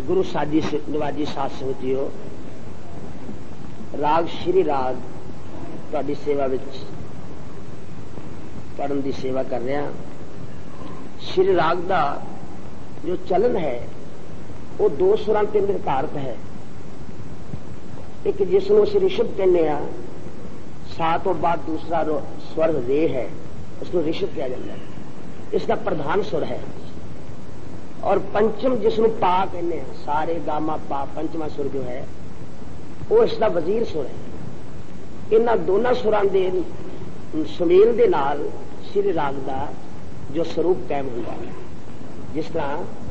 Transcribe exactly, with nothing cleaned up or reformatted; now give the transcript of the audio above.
गुरु साजी निवाजी साध संगतियों, राग श्री राग तुहाडी सेवा विच पढ़न की सेवा कर रहा। श्री राग का जो चलन है वो दो सुरां ते निर्धारित है। एक जिसनों ਅਸੀਂ ਰਿਸ਼भ कहने आ, सा तो बाद दूसरा स्वर रे है, उसको ऋषभ किया जाता है। इसका प्रधान सुर है। और पंचम जिसनों पा कहने हैं, सारे गामा पा, पंचमा सुर जो है वो इसका वजीर सुर है। इन्हां दोनों सुरां दे सुमेल दे नाल श्री राग का जो स्वरूप कायम होता है। जिस तरह